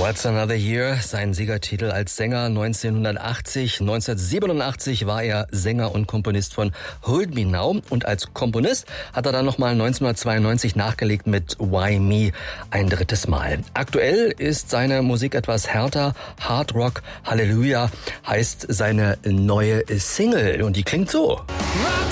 What's Another Year, sein Siegertitel als Sänger 1980. 1987 war er Sänger und Komponist von Hold Me Now und als Komponist hat er dann nochmal 1992 nachgelegt mit Why Me ein drittes Mal. Aktuell ist seine Musik etwas härter. Hard Rock Hallelujah heißt seine neue Single und die klingt so. Rock